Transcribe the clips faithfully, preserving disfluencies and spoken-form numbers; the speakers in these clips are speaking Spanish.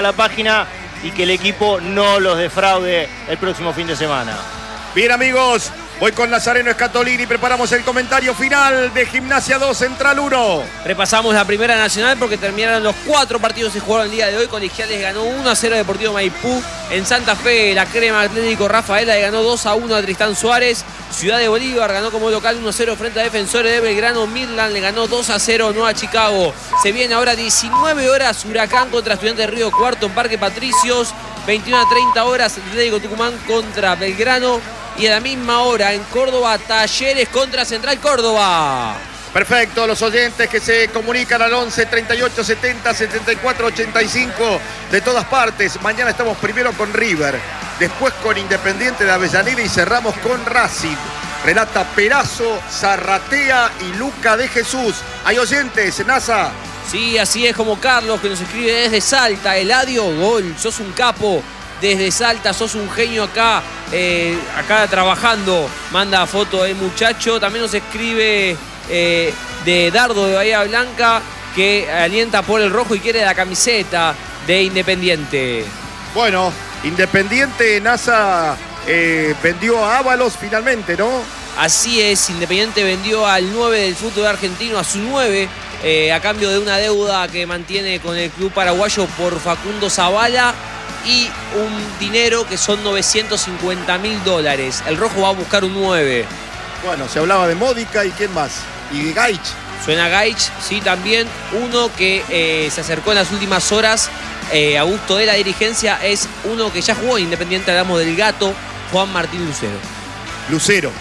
la página y que el equipo no los defraude el próximo fin de semana. Bien, amigos, voy con Nazareno Escatolini, preparamos el comentario final de Gimnasia dos, Central uno. Repasamos la Primera Nacional porque terminaron los cuatro partidos que se jugaron el día de hoy. Colegiales ganó uno a cero a Deportivo Maipú. En Santa Fe, la Crema Atlético Rafaela le ganó dos a uno a Tristán Suárez. Ciudad de Bolívar ganó como local uno a cero frente a Defensores de Belgrano. Midland le ganó dos a cero no a Chicago. Se viene ahora diecinueve horas Huracán contra Estudiantes de Río Cuarto en Parque Patricios. veintiuna a treinta horas Atlético Tucumán contra Belgrano. Y a la misma hora en Córdoba, Talleres contra Central Córdoba. Perfecto, los oyentes que se comunican al once, treinta y ocho, setenta, setenta y cuatro, ochenta y cinco de todas partes. Mañana estamos primero con River, después con Independiente de Avellaneda y cerramos con Racing. Relata Perazo, Zarratea y Luca de Jesús. ¿Hay oyentes, NASA? Sí, así es, como Carlos, que nos escribe desde Salta. Eladio, gol, sos un capo. Desde Salta, sos un genio acá, eh, acá trabajando. Manda foto el muchacho. También nos escribe eh, de Dardo de Bahía Blanca, que alienta por el rojo y quiere la camiseta de Independiente. Bueno, Independiente, NASA eh, vendió a Ábalos finalmente, ¿no? Así es, Independiente vendió al nueve del fútbol argentino, a su nueve, eh, a cambio de una deuda que mantiene con el club paraguayo por Facundo Zavala y un dinero que son novecientos cincuenta mil dólares. El rojo va a buscar un nueve. Bueno, se hablaba de Módica y quién más. Y Gaich. Suena Gaich, sí, también. Uno que eh, se acercó en las últimas horas eh, a gusto de la dirigencia es uno que ya jugó en Independiente, hablamos del Gato, Juan Martín Lucero. Lucero.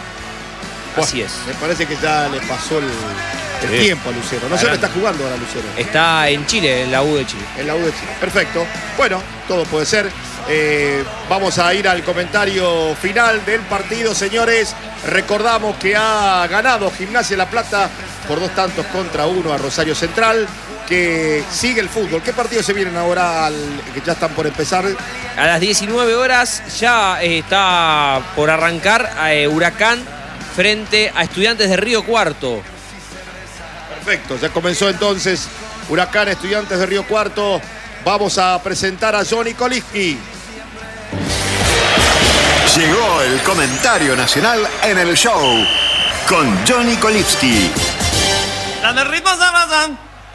Así bueno, es. Me parece que ya le pasó el, el sí. tiempo a Lucero. No sé dónde está jugando ahora Lucero. Está en Chile, en la U de Chile. En la U de Chile. Perfecto. Bueno, todo puede ser. Eh, vamos a ir al comentario final del partido, señores. Recordamos que ha ganado Gimnasia La Plata por dos tantos contra uno a Rosario Central, que sigue el fútbol. ¿Qué partidos se vienen ahora al, que ya están por empezar? A las diecinueve horas ya eh, está por arrancar eh, Huracán frente a Estudiantes de Río Cuarto. Perfecto, ya comenzó entonces Huracán, Estudiantes de Río Cuarto. Vamos a presentar a Johnny Kolinski. Llegó el comentario nacional en el show con Johnny Kolinski. ¡Dame ritmo, sabroso!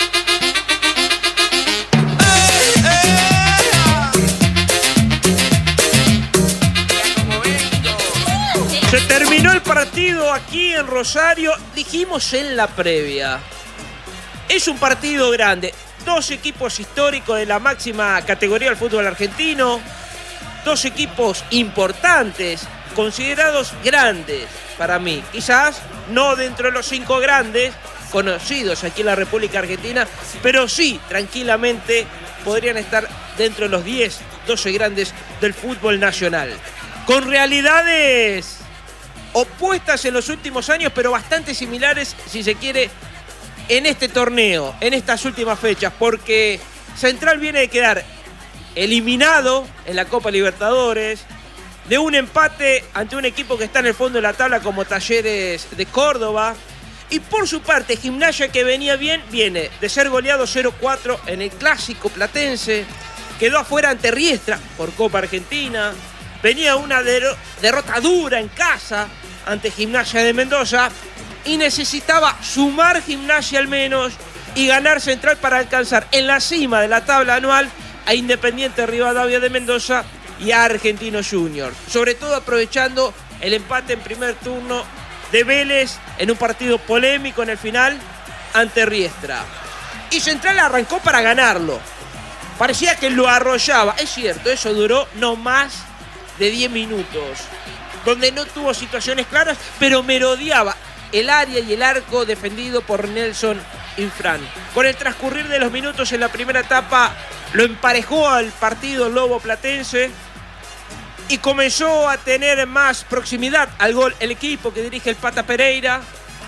Se terminó el partido aquí en Rosario. Dijimos en la previa. Es un partido grande. Dos equipos históricos de la máxima categoría del fútbol argentino. Dos equipos importantes, considerados grandes para mí. Quizás no dentro de los cinco grandes conocidos aquí en la República Argentina, pero sí, tranquilamente, podrían estar dentro de los diez, doce grandes del fútbol nacional. Con realidades opuestas en los últimos años, pero bastante similares, si se quiere, en este torneo, en estas últimas fechas, porque Central viene de quedar eliminado en la Copa Libertadores, de un empate ante un equipo que está en el fondo de la tabla como Talleres de Córdoba, y por su parte Gimnasia, que venía bien, viene de ser goleado cero cuatro en el Clásico Platense, quedó afuera ante Riestra por Copa Argentina, venía una der- derrota dura en casa ante Gimnasia de Mendoza, y necesitaba sumar Gimnasia al menos y ganar Central para alcanzar en la cima de la tabla anual a Independiente Rivadavia de Mendoza y a Argentinos Juniors. Sobre todo aprovechando el empate en primer turno de Vélez en un partido polémico en el final ante Riestra. Y Central arrancó para ganarlo. Parecía que lo arrollaba. Es cierto, eso duró no más de diez minutos. Donde no tuvo situaciones claras, pero merodeaba el área y el arco defendido por Nelson Infran. Con el transcurrir de los minutos en la primera etapa, lo emparejó al partido Lobo Platense y comenzó a tener más proximidad al gol el equipo que dirige el Pata Pereira.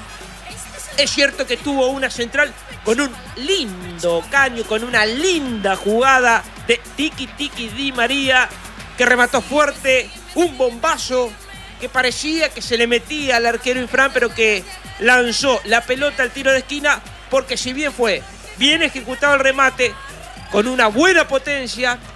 Es cierto que tuvo una Central con un lindo caño, con una linda jugada de Tiki Tiki Di María, que remató fuerte, un bombazo que parecía que se le metía al arquero Infran, pero que lanzó la pelota al tiro de esquina, porque si bien fue bien ejecutado el remate, con una buena potencia,